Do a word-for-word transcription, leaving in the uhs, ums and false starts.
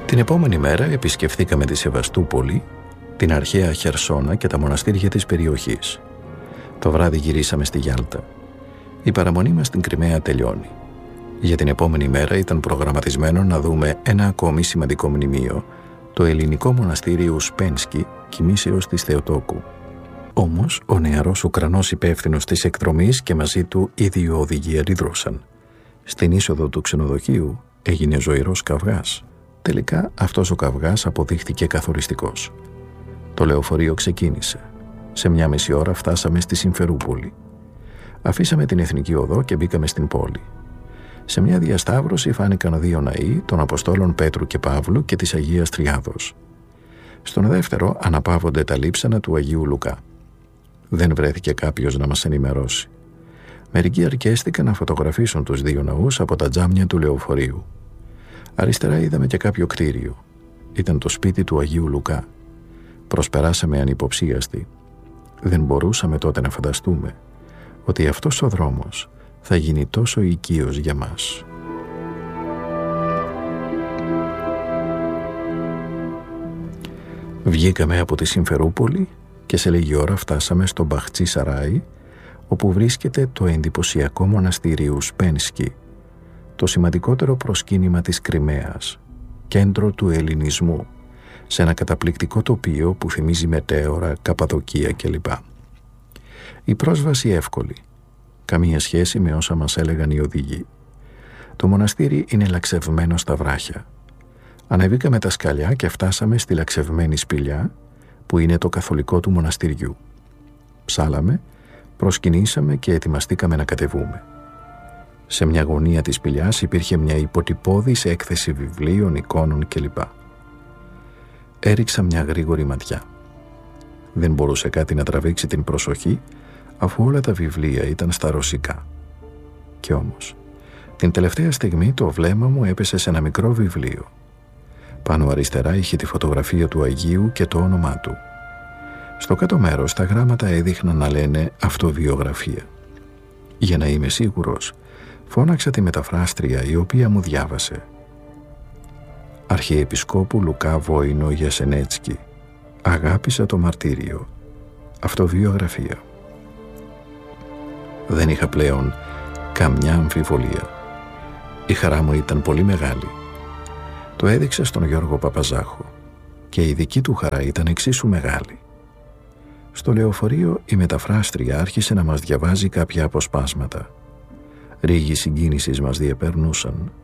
Την επόμενη μέρα επισκεφθήκαμε τη Σεβαστούπολη, την αρχαία Χερσόνα και τα μοναστήρια της περιοχής. Το βράδυ γυρίσαμε στη Γιάλτα. Η παραμονή μας στην Κριμαία τελειώνει. Για την επόμενη μέρα ήταν προγραμματισμένο να δούμε ένα ακόμη σημαντικό μνημείο, το ελληνικό μοναστήριο Ουσπένσκι, κοιμήσεως της Θεοτόκου. Όμως, ο νεαρός Ουκρανός υπεύθυνος της εκδρομής και μαζί του οι δύο οδηγοί αντιδρούσαν. Στην είσοδο του ξενοδοχείου έγινε ζωηρός καυγάς. Τελικά αυτός ο καυγάς αποδείχθηκε καθοριστικός. Το λεωφορείο ξεκίνησε. Σε μια μισή ώρα φτάσαμε στη Συμφερούπολη. Αφήσαμε την Εθνική Οδό και μπήκαμε στην πόλη. Σε μια διασταύρωση φάνηκαν δύο ναοί των Αποστόλων Πέτρου και Παύλου και της Αγίας Τριάδος. Στον δεύτερο αναπαύονται τα λείψανα του Αγίου Λουκά. Δεν βρέθηκε κάποιος να μας ενημερώσει. Μερικοί αρκέστηκαν να φωτογραφίσουν τους δύο ναούς από τα τζάμια του λεωφορείου. Αριστερά είδαμε και κάποιο κτίριο. Ήταν το σπίτι του Αγίου Λουκά. Προσπεράσαμε ανυποψίαστοι. Δεν μπορούσαμε τότε να φανταστούμε ότι αυτός ο δρόμος θα γίνει τόσο οικείος για μας. Βγήκαμε από τη Συμφερούπολη και σε λίγη ώρα φτάσαμε στο Μπαχτσί Σαράι, όπου βρίσκεται το εντυπωσιακό μοναστήριο Ουσπένσκι, το σημαντικότερο προσκύνημα της Κριμαίας, κέντρο του ελληνισμού, σε ένα καταπληκτικό τοπίο που θυμίζει μετέωρα, Καπαδοκία κλπ. Η πρόσβαση εύκολη, καμία σχέση με όσα μας έλεγαν οι οδηγοί. Το μοναστήρι είναι λαξευμένο στα βράχια. Ανεβήκαμε τα σκαλιά και φτάσαμε στη λαξευμένη σπηλιά, που είναι το καθολικό του μοναστηριού. Ψάλαμε, προσκυνήσαμε και ετοιμαστήκαμε να κατεβούμε. Σε μια γωνία της σπηλιάς υπήρχε μια υποτυπώδης έκθεση βιβλίων, εικόνων κλπ. Έριξα μια γρήγορη ματιά. Δεν μπορούσε κάτι να τραβήξει την προσοχή, αφού όλα τα βιβλία ήταν στα ρωσικά. Κι όμως, την τελευταία στιγμή το βλέμμα μου έπεσε σε ένα μικρό βιβλίο. Πάνω αριστερά είχε τη φωτογραφία του Αγίου και το όνομά του. Στο κάτω μέρος τα γράμματα έδειχναν να λένε αυτοβιογραφία. Για να είμαι σίγουρος, φώναξα τη μεταφράστρια, η οποία μου διάβασε. Αρχιεπισκόπου Λουκά Βόινο Γιασενέτσκι. Αγάπησα το μαρτύριο. Αυτοβιογραφία. Δεν είχα πλέον καμιά αμφιβολία. Η χαρά μου ήταν πολύ μεγάλη. Το έδειξα στον Γιώργο Παπαζάχο και η δική του χαρά ήταν εξίσου μεγάλη. Στο λεωφορείο η μεταφράστρια άρχισε να μας διαβάζει κάποια αποσπάσματα. Ρίγοι συγκίνησης μας διεπερνούσαν.